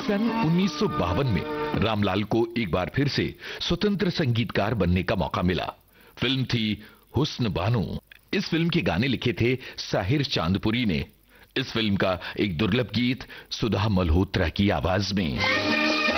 सन 1952 में रामलाल को एक बार फिर से स्वतंत्र संगीतकार बनने का मौका मिला। फिल्म थी हुस्न बानो। इस फिल्म के गाने लिखे थे साहिर चांदपुरी ने। इस फिल्म का एक दुर्लभ गीत सुधा मल्होत्रा की आवाज में।